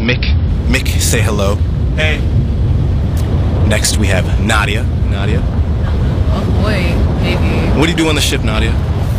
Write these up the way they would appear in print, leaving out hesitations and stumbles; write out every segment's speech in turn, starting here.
Mick. Mick, say hello. Hey. Next we have Nadia. Nadia. Oh boy, maybe. What do you do on the ship, Nadia?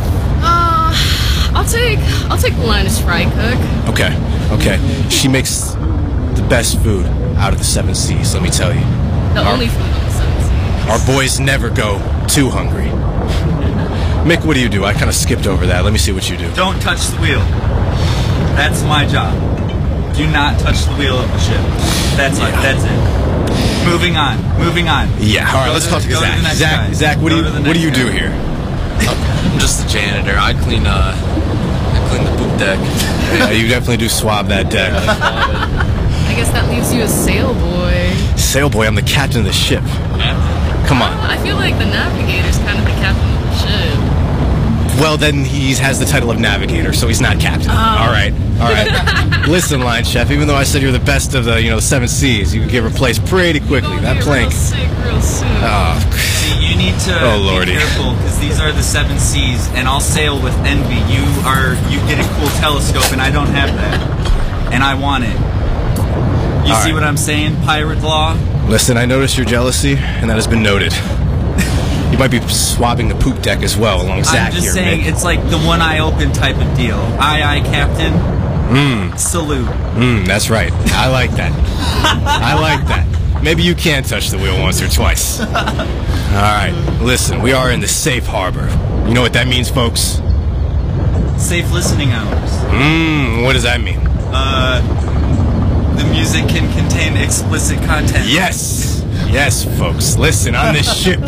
I'll take Linus Fry Cook. Okay, okay. She makes the best food out of the 7 Seas, let me tell you. The only food on the 7 Seas. Our boys never go too hungry. Mick, what do you do? I kind of skipped over that. Let me see what you do. Don't touch the wheel. That's my job. Do not touch the wheel of the ship. That's it. That's it. Moving on. Moving on. Yeah. All right. Let's talk to Zach. Zach, what do you do here? I'm just the janitor. I clean the poop deck. Yeah, you definitely do swab that deck. I guess that leaves you a sailboy. Sailboy, I'm the captain of the ship. Come on. I feel like the navigator's kind of the captain of the ship. Well, then he has the title of navigator, so he's not captain. All right, all right. Listen, line chef. Even though I said you're the best of the 7 Seas, you can get replaced pretty quickly. That plank. Real sick real soon. Oh, See, you need to be careful because these are the 7 Seas, and I'll sail with envy. You get a cool telescope, and I don't have that, and I want it. You see what I'm saying, pirate law? Listen, I noticed your jealousy, and that has been noted. You might be swabbing the poop deck as well, along Zach here. I'm just saying, Mick. it's like the one eye open type of deal. Aye, aye, Captain. Salute. That's right. I like that. I like that. Maybe you can touch the wheel once or twice. All right. Listen, we are in the safe harbor. You know what that means, folks? Safe listening hours. What does that mean? The music can contain explicit content. Yes. Yes, folks. Listen, on this ship.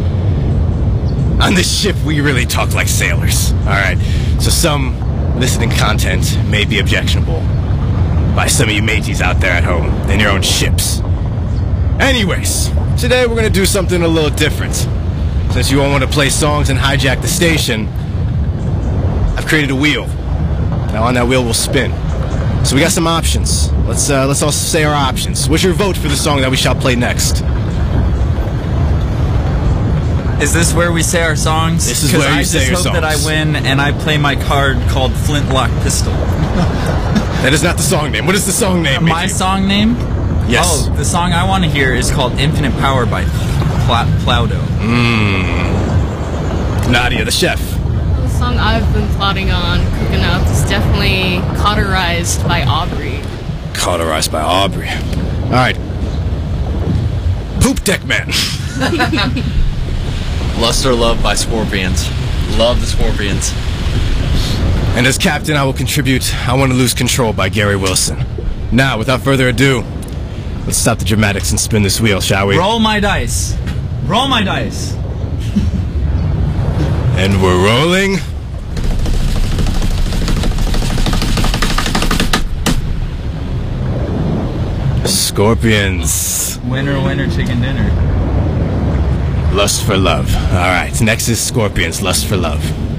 On this ship, we really talk like sailors. All right. So some listening content may be objectionable by some of you mateys out there at home in your own ships. Anyways, today we're going to do something a little different. Since you all want to play songs and hijack the station, I've created a wheel. Now on that wheel we'll spin. So we got some options. Let's all say our options. What's your vote for the song that we shall play next? Is this where we say our songs? This is where you say your songs. I just hope that I win and I play my card called Flintlock Pistol. That is not the song name. What is the song name? My song name? Yes. Oh, the song I want to hear is called Infinite Power by Plowdo. Nadia, the chef. The song I've been plotting on cooking up is definitely Cauterized by Aubrey. Cauterized by Aubrey. All right. Poop Deck Man. Lust or Love by Scorpions. Love the Scorpions. And as captain, I will contribute I Want to Lose Control by Gary Wilson. Now, without further ado, let's stop the dramatics and spin this wheel, shall we? Roll my dice. Roll my dice. And we're rolling. Scorpions. Winner, winner, chicken dinner. Lust for Love. All right, next is Scorpions, Lust for Love.